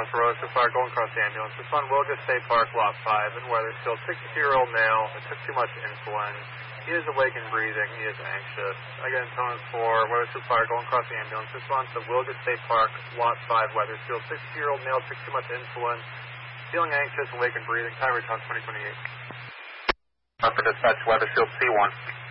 1 for Weathersfield Fire, Golden Cross Ambulance. This one, Wilgate State Park, Lot 5 in Weathersfield. 62-year-old male that took too much insulin. He is awake and breathing. He is anxious. Again, tone for Weathersfield Fire, Golden Cross Ambulance. This one to Wilgate State Park, Lot 5, Weathersfield. 62-year-old male took too much insulin. Feeling anxious, awake and breathing. Time return 2028. For dispatch, Weathersfield C1.